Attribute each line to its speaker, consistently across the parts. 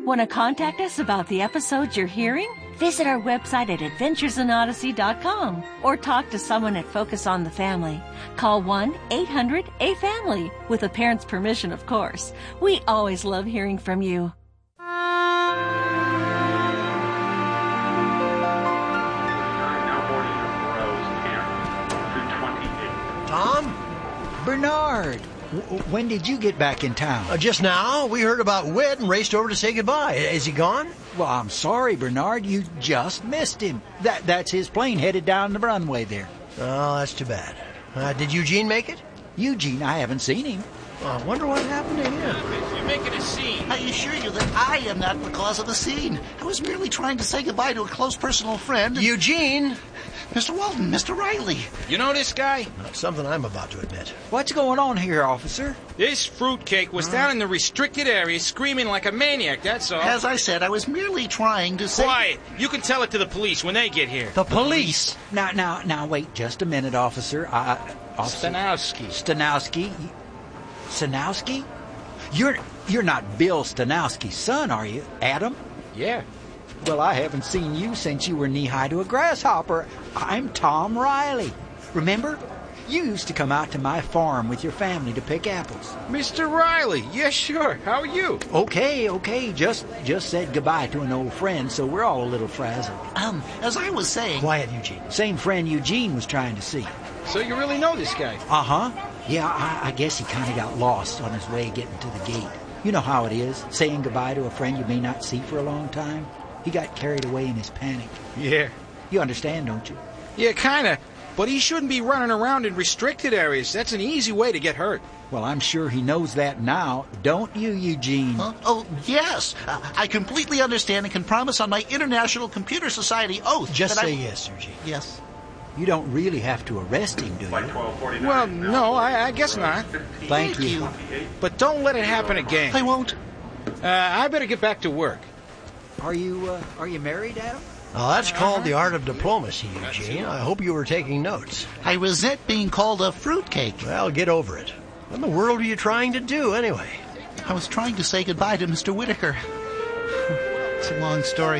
Speaker 1: Want to contact us about the episodes you're hearing? Visit our website at adventuresinodyssey.com or talk to someone at Focus on the Family. Call 1-800-A-FAMILY, with a parent's permission, of course. We always love hearing from you.
Speaker 2: Tom?
Speaker 3: Bernard, when did you get back in town?
Speaker 2: Just now. We heard about Whit and raced over to say goodbye. Is he gone?
Speaker 3: Well, I'm sorry, Bernard. You just missed him. That's his plane headed down the runway there.
Speaker 2: Oh, that's too bad. Did Eugene make it?
Speaker 3: Eugene, I haven't seen him.
Speaker 2: I wonder what happened to him.
Speaker 4: You're making a scene.
Speaker 5: I assure you that I am not the cause of the scene. I was merely trying to say goodbye to a close personal friend.
Speaker 2: Eugene!
Speaker 5: Mr. Walton, Mr. Riley.
Speaker 4: You know this guy?
Speaker 2: Something I'm about to admit.
Speaker 3: What's going on here, officer?
Speaker 4: This fruitcake was down in the restricted area screaming like a maniac, that's all.
Speaker 5: As I said, I was merely trying to say...
Speaker 4: Quiet! You can tell it to the police when they get here.
Speaker 2: The police?
Speaker 3: Now, wait just a minute, officer. Officer
Speaker 4: Stanowski.
Speaker 3: Stanowski? Stanowski? You're not Bill Stanowski's son, are you, Adam?
Speaker 4: Yeah.
Speaker 3: Well, I haven't seen you since you were knee-high to a grasshopper. I'm Tom Riley. Remember? You used to come out to my farm with your family to pick apples.
Speaker 4: Mr. Riley, yeah, sure. How are you?
Speaker 3: Okay. Just said goodbye to an old friend, so we're all a little frazzled.
Speaker 5: As I was saying...
Speaker 2: Quiet, Eugene.
Speaker 3: Same friend Eugene was trying to see.
Speaker 4: So you really know this guy?
Speaker 3: Uh-huh. Yeah, I guess he kind of got lost on his way getting to the gate. You know how it is, saying goodbye to a friend you may not see for a long time. He got carried away in his panic.
Speaker 4: Yeah.
Speaker 3: You understand, don't you?
Speaker 4: Yeah, kind of. But he shouldn't be running around in restricted areas. That's an easy way to get hurt.
Speaker 3: Well, I'm sure he knows that now. Don't you, Eugene?
Speaker 5: Huh? Oh, yes. I completely understand and can promise on my International Computer Society oath
Speaker 2: Just
Speaker 5: that
Speaker 2: say yes, Eugene.
Speaker 5: Yes.
Speaker 3: You don't really have to arrest him, do you?
Speaker 4: Well, no, I guess not.
Speaker 3: Thank you.
Speaker 4: But don't let it happen again.
Speaker 5: I won't.
Speaker 4: I better get back to work.
Speaker 3: Are you married, Adam?
Speaker 2: Well, that's called the art of diplomacy, Eugene. I hope you were taking notes.
Speaker 5: I resent being called a fruitcake.
Speaker 2: Well, get over it. What in the world are you trying to do, anyway?
Speaker 5: I was trying to say goodbye to Mr. Whitaker. It's a long story.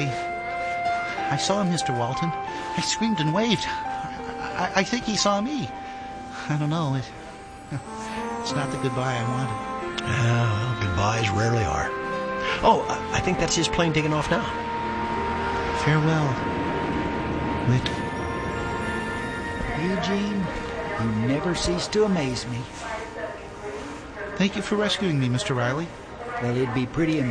Speaker 5: I saw him, Mr. Walton. I screamed and waved. I think he saw me. I don't know. It's not the goodbye I wanted.
Speaker 2: Well, goodbyes rarely are. Oh, I think that's his plane taking off now.
Speaker 5: Farewell, Whit.
Speaker 3: Eugene, you never cease to amaze me.
Speaker 5: Thank you for rescuing me, Mr. Riley.
Speaker 3: Well, it'd be pretty